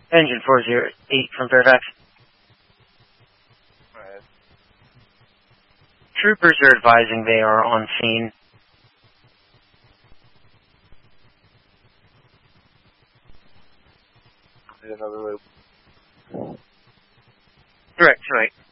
Engine 408 from Fairfax. Alright. Troopers are advising they are on scene. Another loop. Correct, right.